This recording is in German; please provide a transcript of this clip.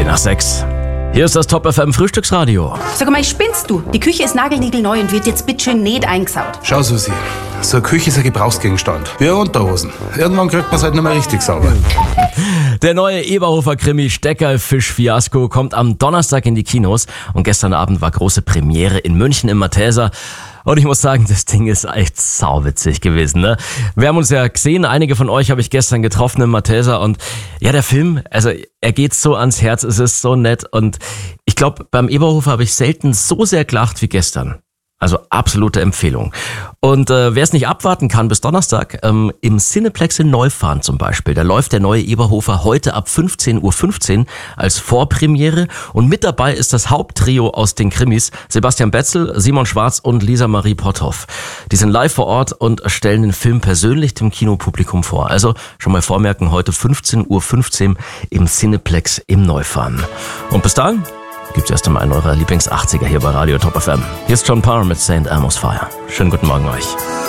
10:06. Hier ist das Top FM Frühstücksradio. Sag mal, spinnst du? Die Küche ist nagelniegelneu und wird jetzt bitteschön nicht eingesaut. Schau, Susi, so eine Küche ist ein Gebrauchsgegenstand. Wie Unterhosen. Irgendwann kriegt man es halt nicht mehr richtig sauber. Der neue Eberhofer-Krimi Steckerl-Fisch-Fiasko kommt am Donnerstag in die Kinos. Und gestern Abend war große Premiere in München im Malteser. Und ich muss sagen, das Ding ist echt sauwitzig gewesen, ne? Wir haben uns ja gesehen, einige von euch habe ich gestern getroffen im Malteser und ja, der Film, also er geht so ans Herz, es ist so nett und ich glaube, beim Eberhofer habe ich selten so sehr gelacht wie gestern. Also absolute Empfehlung. Und wer es nicht abwarten kann bis Donnerstag, im Cineplex in Neufahren zum Beispiel, da läuft der neue Eberhofer heute ab 15:15 Uhr als Vorpremiere und mit dabei ist das Haupttrio aus den Krimis, Sebastian Betzel, Simon Schwarz und Lisa Marie Potthoff. Die sind live vor Ort und stellen den Film persönlich dem Kinopublikum vor. Also schon mal vormerken, heute 15:15 Uhr im Cineplex im Neufahren. Und bis dahin gibt's erst einmal einen eurer Lieblings-80er hier bei Radio Top FM. Hier ist John Parr mit St. Elmo's Fire. Schönen guten Morgen euch.